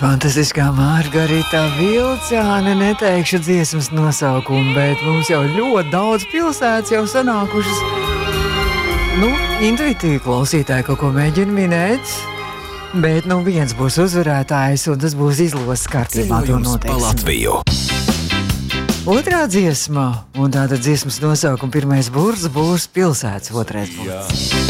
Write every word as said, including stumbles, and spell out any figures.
Fantastiskā Margarita Vilcāne, neteikšu dziesmas nosaukumu, bet mums jau ļoti daudz pilsētas jau sanākušas. Nu, intuitīvi klausītāji kaut ko mēģina minēt, bet nu viens būs uzvarētājs un tas būs izloses kārtībā. Ceļojums pa Latviju. Otrā dziesma, un tātad dziesmas nosaukuma pirmais burts būs pilsētas otrais burts.